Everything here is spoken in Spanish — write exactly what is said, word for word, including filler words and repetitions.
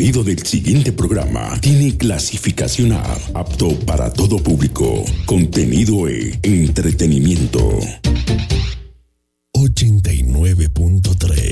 contenido del siguiente programa tiene clasificación A, apto para todo público. Contenido E, entretenimiento.